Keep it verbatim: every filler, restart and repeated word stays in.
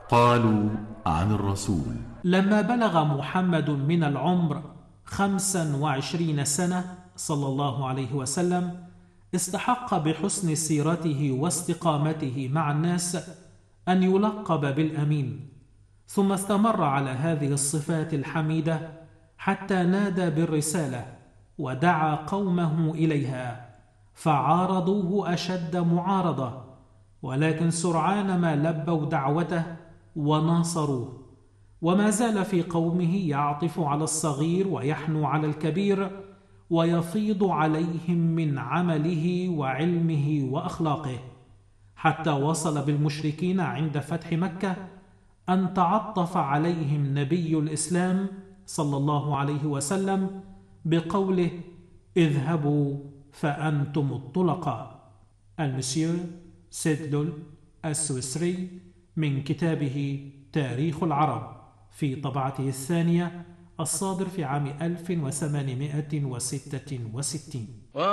قالوا عن الرسول: لما بلغ محمد من العمر خمسا وعشرين سنة صلى الله عليه وسلم، استحق بحسن سيرته واستقامته مع الناس أن يلقب بالأمين، ثم استمر على هذه الصفات الحميدة حتى نادى بالرسالة ودعا قومه إليها، فعارضوه أشد معارضة، ولكن سرعان ما لبوا دعوته وناصروه، وما زال في قومه يعطف على الصغير ويحنو على الكبير، ويفيض عليهم من عمله وعلمه وأخلاقه، حتى وصل بالمشركين عند فتح مكة أن تعطف عليهم نبي الإسلام صلى الله عليه وسلم بقوله: اذهبوا فأنتم الطلقاء. المسيو سيدلول السويسري، من كتابه تاريخ العرب في طبعته الثانية الصادر في عام ألف وثمانمائة وستة وستين.